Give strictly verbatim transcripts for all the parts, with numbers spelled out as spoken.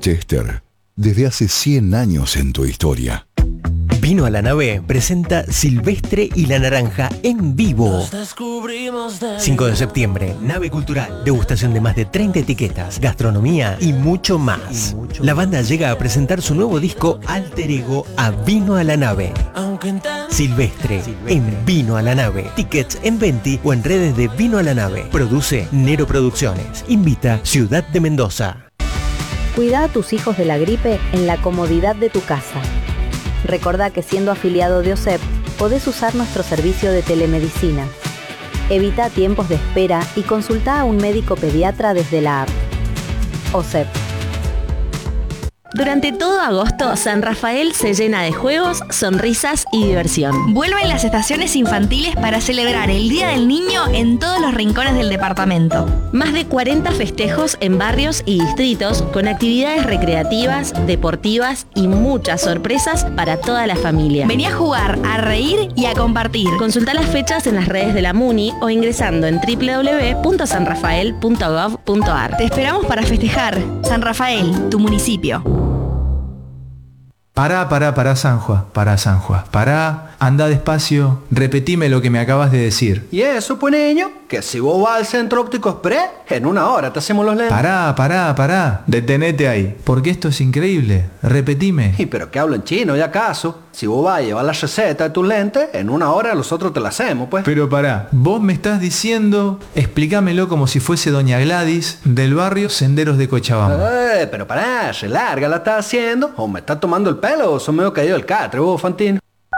Chester, desde hace cien años en tu historia. Vino a la Nave presenta Silvestre y la Naranja en vivo. cinco de septiembre, Nave Cultural, degustación de más de treinta etiquetas, gastronomía y mucho más. Y mucho la banda llega a presentar su nuevo disco Alter Ego a Vino a la Nave. Silvestre, Silvestre en Vino a la Nave. Tickets en Venti o en redes de Vino a la Nave. Produce Nero Producciones. Invita Ciudad de Mendoza. Cuida a tus hijos de la gripe en la comodidad de tu casa. Recordá que siendo afiliado de O S E P, podés usar nuestro servicio de telemedicina. Evita tiempos de espera y consulta a un médico pediatra desde la app. O S E P. Durante todo agosto, San Rafael se llena de juegos, sonrisas y diversión. Vuelven las estaciones infantiles para celebrar el Día del Niño en todos los rincones del departamento. Más de cuarenta festejos en barrios y distritos con actividades recreativas, deportivas y muchas sorpresas para toda la familia. Vení a jugar, a reír y a compartir. Consulta las fechas en las redes de la MUNI o ingresando en doble u doble u doble u punto san rafael punto gov punto a r. Te esperamos para festejar. San Rafael, tu municipio. Pará, pará, pará, Sanjua, pará, Sanjua, pará, anda despacio, repetime lo que me acabas de decir. ¿Y eso, pues, niño? Que si vos vas al Centro Óptico Express, en una hora te hacemos los lentes. Pará, pará, pará, detenete ahí, porque esto es increíble, repetime. ¿Y pero qué hablo en chino, ya acaso? Si vos vas a llevar la receta de tus lentes, en una hora nosotros te la hacemos, pues. Pero pará, vos me estás diciendo, explícamelo como si fuese doña Gladys del barrio Senderos de Cochabamba. Eh, pero pará, se larga la estás haciendo, o me estás tomando el pelo, o sos medio caído del catre, vos, Fantino.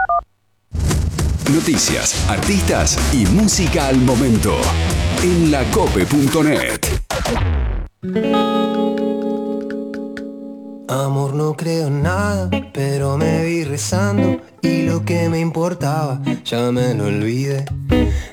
Noticias, artistas y música al momento en lacope punto net. Amor, no creo en nada, pero me vi rezando y lo que me importaba ya me lo olvidé.